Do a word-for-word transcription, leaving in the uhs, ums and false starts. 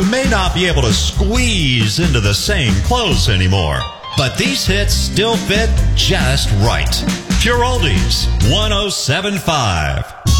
you may not be able to squeeze into the same clothes anymore. But these hits still fit just right. Pure Oldies, one oh seven point five.